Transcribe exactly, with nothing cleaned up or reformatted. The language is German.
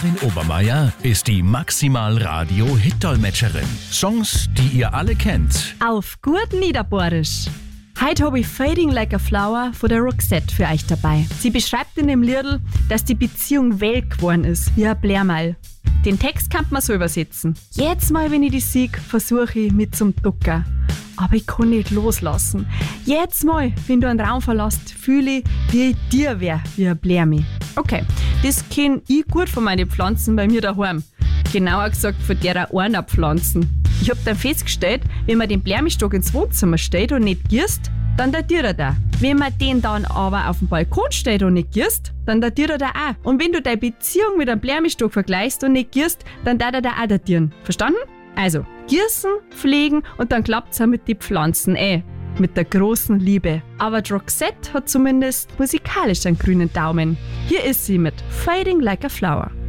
Karin Obermeier ist die Maximal-Radio-Hit-Dolmetscherin. Songs, die ihr alle kennt. Auf gut Niederbohrisch. Heute habe ich Fading Like a Flower von der Roxette für euch dabei. Sie beschreibt in dem Liedl, dass die Beziehung welk geworden ist, wie ein Blärmeil. Den Text kann man so übersetzen. Jetzt mal, wenn ich die sieg, versuche ich mit zum Ducker. Aber ich kann nicht loslassen. Jetzt mal, wenn du einen Raum verlässt, fühle ich, wie ich dir wär, wie ein Blärmi. Okay, das kenn ich gut von meinen Pflanzen bei mir daheim. Genauer gesagt von derer einer Pflanzen. Ich hab dann festgestellt, wenn man den Blärmistock ins Wohnzimmer stellt und nicht gießt, dann datiert er da. Wenn man den dann aber auf dem Balkon stellt und nicht gießt, dann datiert er da auch. Und wenn du deine Beziehung mit einem Blärmistock vergleichst und nicht gießt, dann darf er da auch datieren. Verstanden? Also, gießen, pflegen und dann klappt's auch mit den Pflanzen eh. Mit der großen Liebe. Aber die Roxette hat zumindest musikalisch einen grünen Daumen. Hier ist sie mit Fading Like a Flower.